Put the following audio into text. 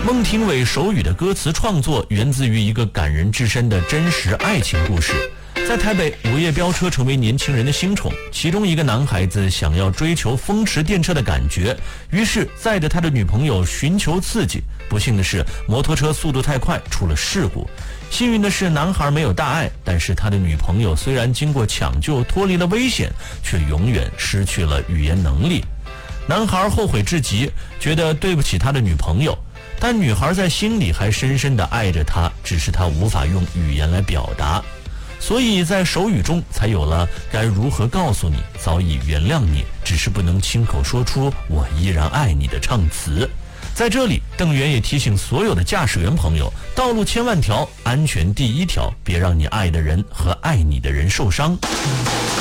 孟庭苇手语的歌词创作源自于一个感人至深的真实爱情故事。在台北，午夜飙车成为年轻人的新宠，其中一个男孩子想要追求风驰电掣的感觉，于是载着他的女朋友寻求刺激。不幸的是，摩托车速度太快，出了事故。幸运的是，男孩没有大碍，但是他的女朋友虽然经过抢救脱离了危险，却永远失去了语言能力。男孩后悔至极，觉得对不起他的女朋友，但女孩在心里还深深地爱着他，只是他无法用语言来表达。所以在手语中才有了该如何告诉你早已原谅你，只是不能亲口说出我依然爱你的唱词。在这里，邓源也提醒所有的驾驶员朋友，道路千万条，安全第一条，别让你爱的人和爱你的人受伤。